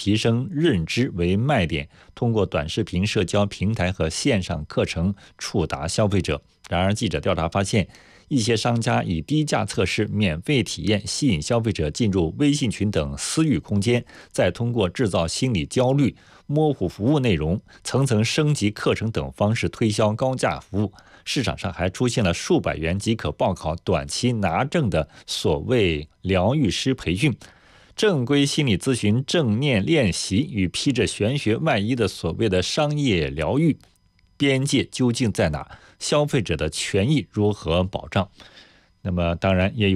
提升认知为卖点，通过短视频、社交平台和线上课程触达消费者。然而，记者调查发现，一些商家以低价测试、免费体验吸引消费者进入微信群等私域空间，再通过制造心理焦虑、模糊服务内容、层层升级课程等方式推销高价服务。市场上还出现了数百元即可报考短期拿证的所谓疗愈师培训。正规心理咨询正念练习与披着玄学外衣的所谓的商业疗愈，边界究竟在哪？消费者的权益如何保障？那么当然也有